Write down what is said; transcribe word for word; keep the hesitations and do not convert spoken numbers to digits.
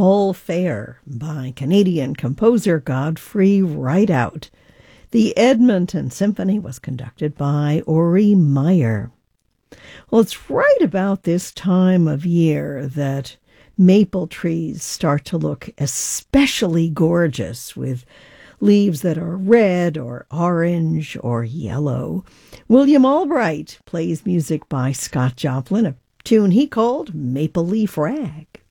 Full Fare by Canadian composer Godfrey Rideout. The Edmonton Symphony was conducted by Ori Meyer. Well, it's right about this time of year that maple trees start to look especially gorgeous with leaves that are red or orange or yellow. William Albright plays music by Scott Joplin, a tune he called Maple Leaf Rag.